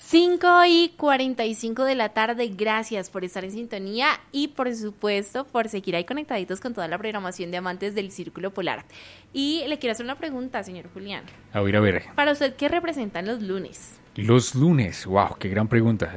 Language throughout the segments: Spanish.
5:45 de la tarde, gracias por estar en sintonía y por supuesto por seguir ahí conectaditos con toda la programación de Amantes del Círculo Polar. Y le quiero hacer una pregunta, señor Julián. A ver. Para usted, ¿qué representan los lunes? Los lunes, wow, qué gran pregunta.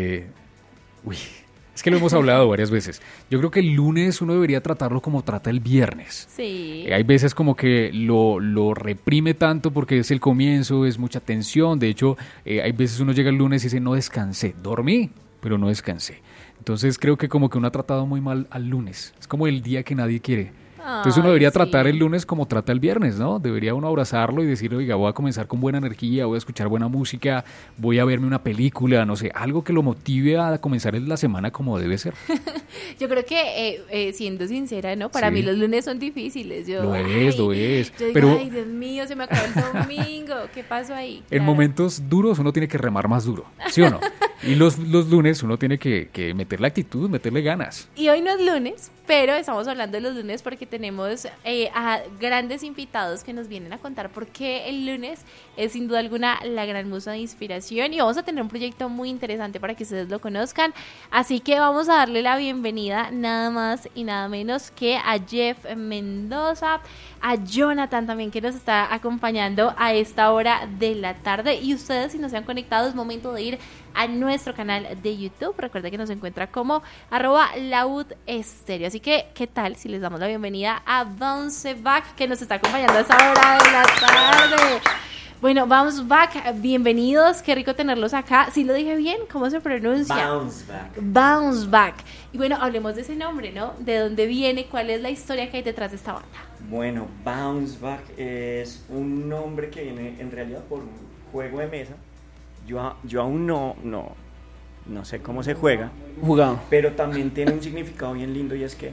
Es que lo hemos hablado varias veces. Yo creo que el lunes uno debería tratarlo como trata el viernes. Sí. Hay veces como que lo reprime tanto porque es el comienzo, es mucha tensión. De hecho, hay veces uno llega el lunes y dice, no descansé. Dormí, pero no descansé. Entonces creo que como que uno ha tratado muy mal al lunes. Es como el día que nadie quiere. Entonces uno debería tratar el lunes como trata el viernes, ¿no? Debería uno abrazarlo y decir, oiga, voy a comenzar con buena energía, voy a escuchar buena música, voy a verme una película, no sé, algo que lo motive a comenzar la semana como debe ser. Yo creo que, siendo sincera, ¿no? Para mí los lunes son difíciles. Lo es. Yo digo, pero ay, Dios mío, se me acabó el domingo, ¿qué pasó ahí? En momentos duros uno tiene que remar más duro, ¿sí o no? Y los lunes uno tiene que meterle actitud, meterle ganas. Y hoy no es lunes, pero estamos hablando de los lunes porque tenemos a grandes invitados que nos vienen a contar por qué el lunes es sin duda alguna la gran musa de inspiración y vamos a tener un proyecto muy interesante para que ustedes lo conozcan. Así que vamos a darle la bienvenida nada más y nada menos que a Jeff Mendoza, a Jonathan también que nos está acompañando a esta hora de la tarde. Y ustedes, si no se han conectado, es momento de ir a nuestro canal de YouTube. Recuerda que nos encuentra como @laudestéreo. Así que, ¿qué tal si les damos la bienvenida a Bounce Back, que nos está acompañando a esta hora de la tarde? Bueno, Bounce Back, bienvenidos, qué rico tenerlos acá. ¿Sí lo dije bien? ¿Cómo se pronuncia? Bounce Back. Y bueno, hablemos de ese nombre, ¿no? ¿De dónde viene? ¿Cuál es la historia que hay detrás de esta banda? Bueno, Bounce Back es un nombre que viene en realidad por un juego de mesa. Yo aún no sé cómo se juega, jugado, pero también tiene un significado bien lindo y es que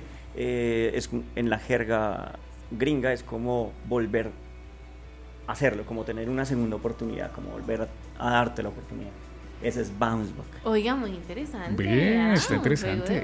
en la jerga gringa es como volver a hacerlo, como tener una segunda oportunidad, como volver a darte la oportunidad. Ese es Bounce Back. Oiga, muy interesante. Bien, está interesante.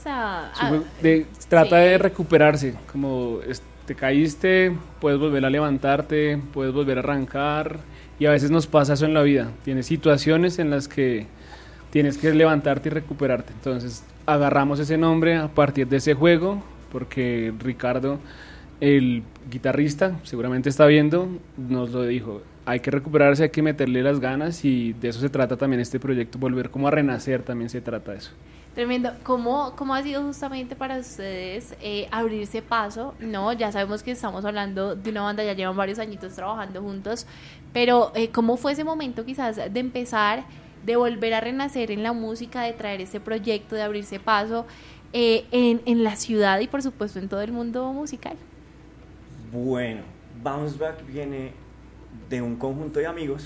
Trata de recuperarse, como te caíste, puedes volver a levantarte, puedes volver a arrancar. Y a veces nos pasa eso en la vida. Tienes situaciones en las que tienes que levantarte y recuperarte. Entonces agarramos ese nombre a partir de ese juego, porque Ricardo, el guitarrista, seguramente está viendo, nos lo dijo. Hay que recuperarse, hay que meterle las ganas y de eso se trata también este proyecto, volver como a renacer, también se trata de eso. Tremendo. ¿Cómo ha sido justamente para ustedes abrirse paso? No, ya sabemos que estamos hablando de una banda, ya llevan varios añitos trabajando juntos, pero ¿cómo fue ese momento quizás de empezar, de volver a renacer en la música, de traer este proyecto, de abrirse paso en la ciudad y por supuesto en todo el mundo musical? Bueno, Bounce Back viene de un conjunto de amigos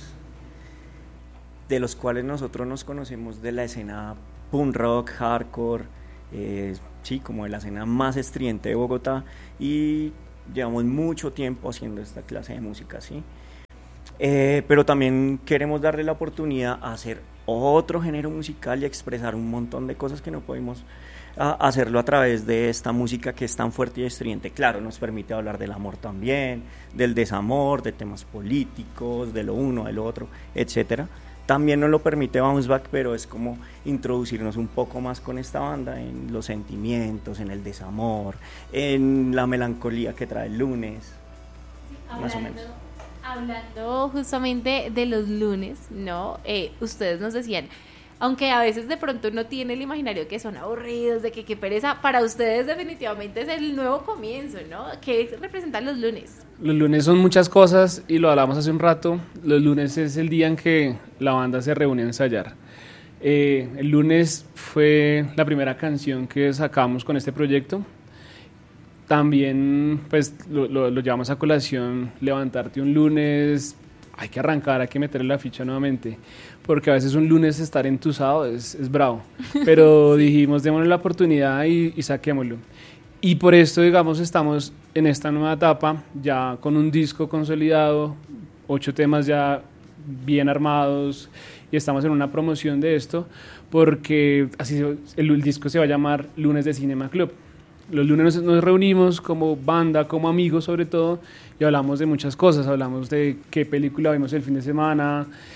de los cuales nosotros nos conocemos de la escena punk rock, hardcore, sí, como de la escena más estridente de Bogotá, y llevamos mucho tiempo haciendo esta clase de música, ¿sí? Pero también queremos darle la oportunidad a hacer otro género musical y expresar un montón de cosas que no podemos hacerlo a través de esta música que es tan fuerte y estridente. Claro, nos permite hablar del amor también, del desamor, de temas políticos, de lo uno, de lo otro, etcétera. También nos lo permite Bounce Back, pero es como introducirnos un poco más con esta banda en los sentimientos, en el desamor, en la melancolía que trae el lunes, sí, más o menos. Hablando justamente de los lunes, ¿no? Ustedes nos decían, aunque a veces de pronto uno tiene el imaginario que son aburridos, de que qué pereza, para ustedes definitivamente es el nuevo comienzo, ¿no? ¿Qué representan los lunes? Los lunes son muchas cosas y lo hablamos hace un rato. Los lunes es el día en que la banda se reúne a ensayar. El lunes fue la primera canción que sacamos con este proyecto. También pues lo llevamos a colación, levantarte un lunes, hay que arrancar, hay que meterle la ficha nuevamente, porque a veces un lunes estar entusado es bravo, pero dijimos démosle la oportunidad y saquémoslo. Y por esto, digamos, estamos en esta nueva etapa, ya con un disco consolidado, 8 temas ya bien armados, y estamos en una promoción de esto, porque así el disco se va a llamar Lunes de Cinema Club. Los lunes nos reunimos como banda, como amigos sobre todo, y hablamos de muchas cosas, hablamos de qué película vimos el fin de semana,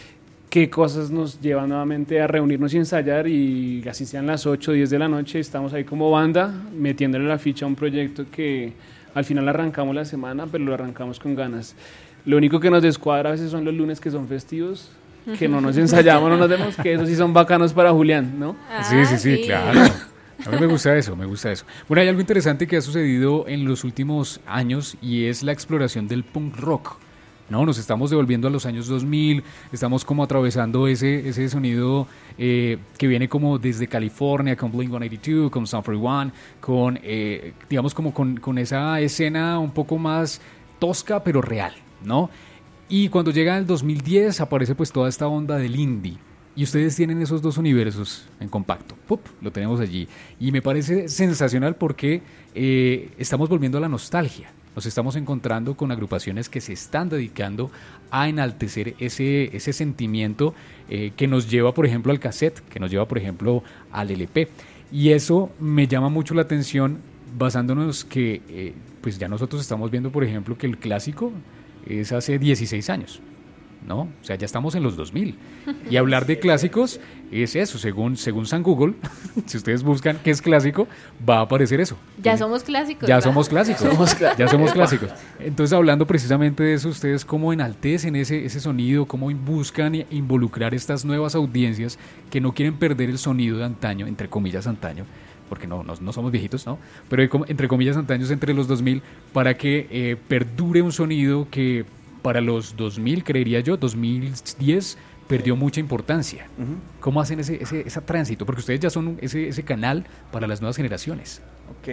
qué cosas nos llevan nuevamente a reunirnos y ensayar, y así sean las 8 o 10 de la noche, estamos ahí como banda metiéndole la ficha a un proyecto que al final arrancamos la semana, pero lo arrancamos con ganas. Lo único que nos descuadra a veces son los lunes que son festivos, que no nos ensayamos, no nos vemos, que esos sí son bacanos para Julián, ¿no? Sí, claro. A mí me gusta eso. Bueno, hay algo interesante que ha sucedido en los últimos años y es la exploración del punk rock. No, nos estamos devolviendo a los años 2000, estamos como atravesando ese sonido que viene como desde California, con Blink-182, con Sum 41, con, digamos como con esa escena un poco más tosca pero real, ¿no? Y cuando llega el 2010 aparece pues toda esta onda del indie. Y ustedes tienen esos dos universos en compacto. ¡Pup! Lo tenemos allí. Y me parece sensacional porque estamos volviendo a la nostalgia. Nos estamos encontrando con agrupaciones que se están dedicando a enaltecer ese sentimiento que nos lleva, por ejemplo, al cassette, que nos lleva, por ejemplo, al LP. Y eso me llama mucho la atención basándonos que pues ya nosotros estamos viendo, por ejemplo, que el clásico es hace 16 años. ¿No? O sea, ya estamos en los 2000. Y hablar de clásicos es eso, según San Google, si ustedes buscan qué es clásico, va a aparecer eso. Ya somos clásicos. Ya somos clásicos. Ya somos clásicos. Entonces, hablando precisamente de eso, ustedes cómo enaltecen ese sonido, cómo buscan involucrar estas nuevas audiencias que no quieren perder el sonido de antaño, entre comillas antaño, porque no somos viejitos, ¿no? Pero entre comillas antaños, entre los 2000, para que perdure un sonido que para los 2000, creería yo, 2010, perdió mucha importancia. Uh-huh. ¿Cómo hacen ese tránsito? Porque ustedes ya son ese canal para las nuevas generaciones. Ok,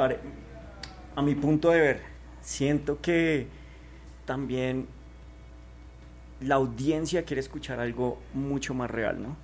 a mi punto de ver, siento que también la audiencia quiere escuchar algo mucho más real, ¿no?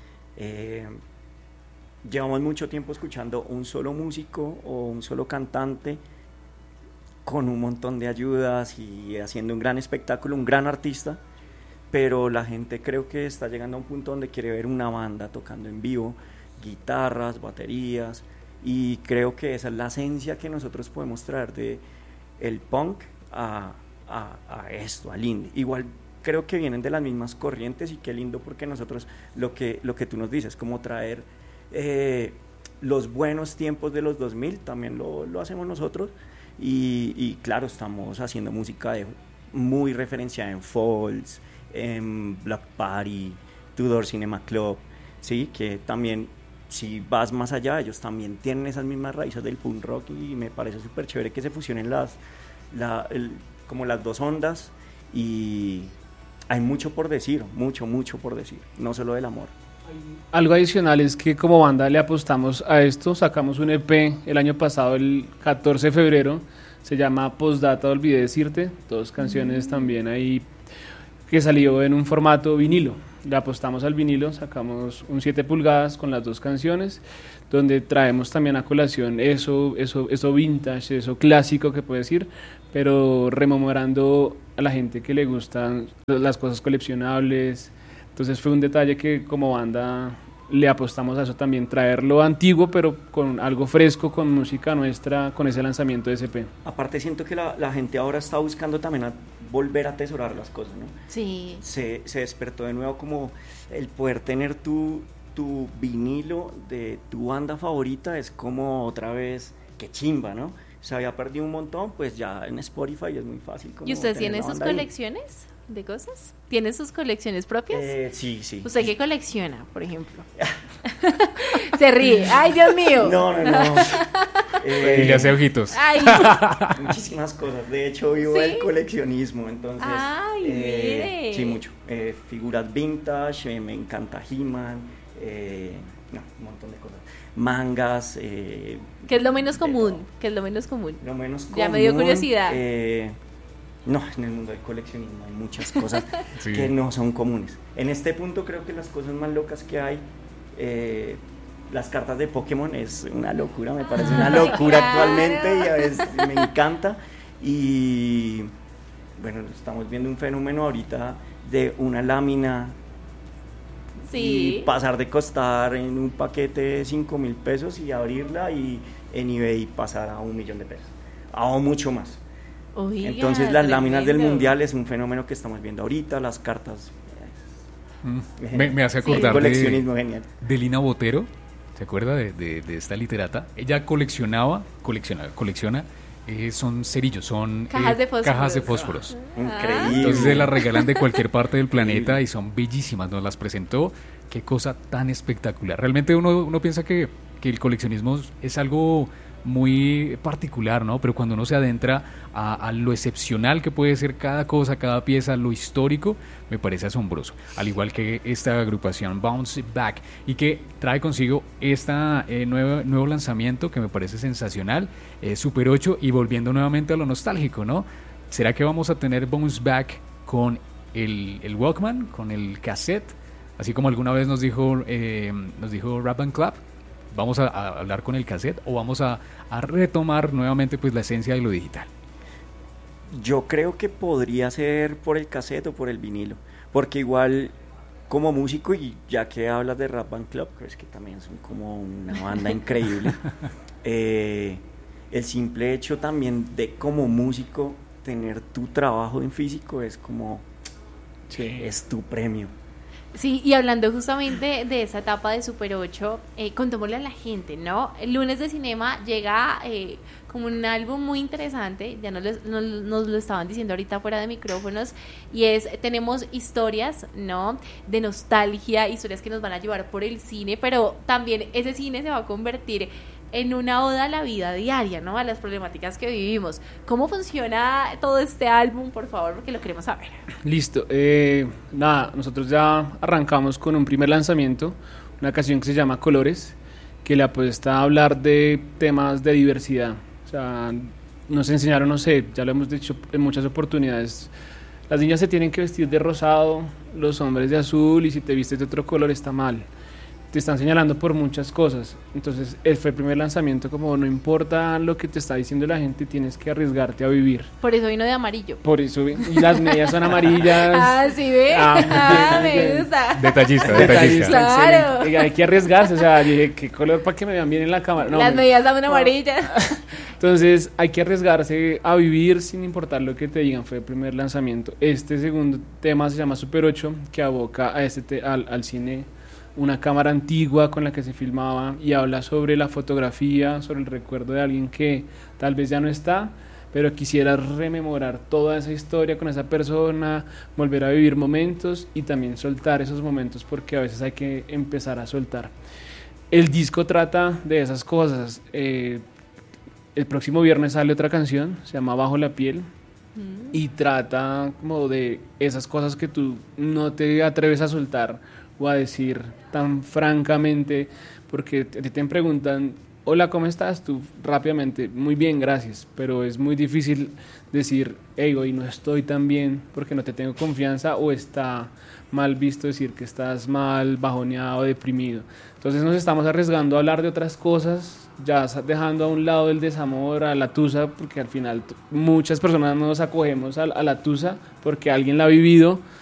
Llevamos mucho tiempo escuchando un solo músico o un solo cantante con un montón de ayudas y haciendo un gran espectáculo, un gran artista, pero la gente creo que está llegando a un punto donde quiere ver una banda tocando en vivo, guitarras, baterías, y creo que esa es la esencia que nosotros podemos traer de el punk a esto, al indie. Igual creo que vienen de las mismas corrientes y qué lindo porque nosotros lo que tú nos dices, como traer los buenos tiempos de los 2000, también lo hacemos nosotros. Y claro, estamos haciendo música muy referenciada en Falls, en Block Party, Tudor Cinema Club, ¿sí? Que también, si vas más allá, ellos también tienen esas mismas raíces del punk rock y me parece súper chévere que se fusionen como las dos ondas, y hay mucho por decir, mucho por decir, no solo del amor. Algo adicional es que como banda le apostamos a esto, sacamos un EP el año pasado, el 14 de febrero, se llama Postdata, olvidé decirte, 2 canciones también ahí que salió en un formato vinilo. Le apostamos al vinilo, sacamos un 7 pulgadas con las 2 canciones, donde traemos también a colación eso vintage, eso clásico que puede decir, pero rememorando a la gente que le gustan las cosas coleccionables. Entonces fue un detalle que como banda le apostamos a eso también, traer lo antiguo pero con algo fresco, con música nuestra, con ese lanzamiento de SP. Aparte siento que la gente ahora está buscando también volver a atesorar las cosas, ¿no? Sí. Se despertó de nuevo como el poder tener tu vinilo de tu banda favorita, es como otra vez, qué chimba, ¿no? Se había perdido un montón, pues ya en Spotify es muy fácil. Como ¿y usted tiene sus colecciones de cosas? ¿Tiene sus colecciones propias? Sí. ¿Usted qué colecciona, por ejemplo? Se ríe. ¡Ay, Dios mío! No. Y le hace ojitos. Ay. Muchísimas cosas. De hecho, vivo el coleccionismo, entonces... ¡Ay, mire! Sí, mucho. Figuras vintage, me encanta He-Man, un montón de cosas. Mangas. ¿Qué es lo menos común? Lo menos común. Ya me dio curiosidad. No, en el mundo del coleccionismo hay muchas cosas que no son comunes. En este punto creo que las cosas más locas que hay, las cartas de Pokémon es una locura, me parece una locura actualmente y a veces me encanta. Y bueno, estamos viendo un fenómeno ahorita de una lámina y pasar de costar en un paquete 5,000 pesos y abrirla y en eBay pasar a 1,000,000 de pesos, o mucho más. Oiga, entonces las láminas del mundial es un fenómeno que estamos viendo ahorita, las cartas Me hace Sí, acordar coleccionismo genial. de Lina Botero, ¿se acuerda de esta literata? Ella colecciona, son cerillos, son cajas de fósforos. Increíble. Entonces se las regalan de cualquier parte del planeta y son bellísimas, nos las presentó. Qué cosa tan espectacular. Realmente uno piensa que el coleccionismo es algo muy particular, ¿no? Pero cuando uno se adentra a lo excepcional que puede ser cada cosa, cada pieza, lo histórico, me parece asombroso. Al igual que esta agrupación Bounce Back, y que trae consigo esta nuevo lanzamiento que me parece sensacional, Super 8, y volviendo nuevamente a lo nostálgico, ¿no? ¿Será que vamos a tener Bounce Back con el Walkman, con el cassette? Así como alguna vez nos dijo Rap and Club, ¿vamos a hablar con el cassette o vamos a retomar nuevamente pues la esencia de lo digital? Yo creo que podría ser por el cassette o por el vinilo, porque igual como músico, y ya que hablas de Rap Band Club, creo que también son como una banda increíble, el simple hecho también de como músico tener tu trabajo en físico es como, es tu premio. Sí, y hablando justamente de esa etapa de Super 8, contémosle a la gente, ¿no? El Lunes de Cinema llega como un álbum muy interesante, ya nos lo estaban diciendo ahorita fuera de micrófonos, y tenemos historias, ¿no? De nostalgia, historias que nos van a llevar por el cine, pero también ese cine se va a convertir en una oda a la vida diaria, ¿no? A las problemáticas que vivimos. ¿Cómo funciona todo este álbum, por favor? Porque lo queremos saber. Listo. Nada, nosotros ya arrancamos con un primer lanzamiento, una canción que se llama Colores, que le apuesta a hablar de temas de diversidad. O sea, nos enseñaron, no sé, ya lo hemos dicho en muchas oportunidades, las niñas se tienen que vestir de rosado, los hombres de azul, y si te vistes de otro color está mal. Te están señalando por muchas cosas. Entonces fue el primer lanzamiento, como no importa lo que te está diciendo la gente, tienes que arriesgarte a vivir. Por eso vino de amarillo. Por eso, y las medias son amarillas. Ah, sí, ve. Me gusta. Detallista. Claro. Hay que arriesgarse, o sea, dije, ¿qué color para que me vean bien en la cámara? No, las medias son amarillas. Entonces hay que arriesgarse a vivir sin importar lo que te digan. Fue el primer lanzamiento. Este segundo tema se llama Super 8, que aboca a al cine, una cámara antigua con la que se filmaba, y habla sobre la fotografía, sobre el recuerdo de alguien que tal vez ya no está, pero quisiera rememorar toda esa historia con esa persona, volver a vivir momentos y también soltar esos momentos, porque a veces hay que empezar a soltar. El disco trata de esas cosas. El próximo viernes sale otra canción, se llama Bajo la piel, y trata como de esas cosas que tú no te atreves a soltar o a decir tan francamente, porque te preguntan, hola, ¿cómo estás? Tú rápidamente, muy bien, gracias, pero es muy difícil decir, hey, hoy no estoy tan bien porque no te tengo confianza, o está mal visto decir que estás mal, bajoneado, deprimido. Entonces nos estamos arriesgando a hablar de otras cosas, ya dejando a un lado el desamor, a la tusa, porque al final muchas personas nos acogemos a la tusa porque alguien la ha vivido,